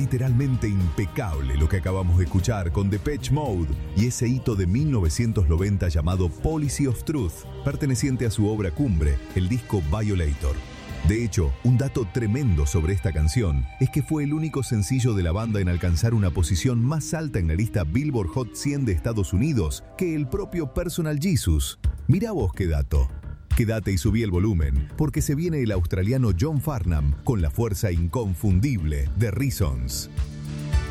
literalmente impecable lo que acabamos de escuchar con Depeche Mode y ese hito de 1990 llamado Policy of Truth, perteneciente a su obra cumbre, el disco Violator. De hecho, un dato tremendo sobre esta canción es que fue el único sencillo de la banda en alcanzar una posición más alta en la lista Billboard Hot 100 de Estados Unidos que el propio Personal Jesus. Mirá vos qué dato. Quédate y subí el volumen, porque se viene el australiano John Farnham con la fuerza inconfundible de Reasons.